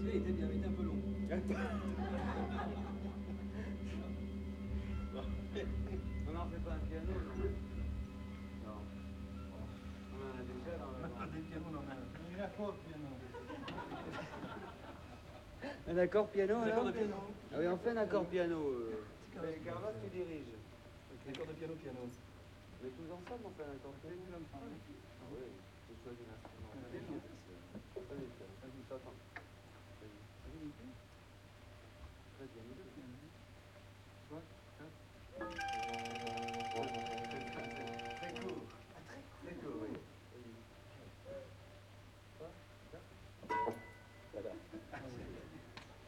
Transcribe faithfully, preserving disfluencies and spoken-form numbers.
il était bien, mais il était un peu long. On n'en fait pas un piano, non? Non. On en a déjà dans le... Des pianos, on en a un accord piano. Un accord piano, Un alors? accord de piano. Ah oui, on fait un accord piano. Euh... Mais Carlos, tu diriges. Un accord de piano, piano aussi. Mais tous ensemble, on fait un accord piano. Ah oui, tu choisis l'instrument. Vas-y, attends. Vas-y. Très bien.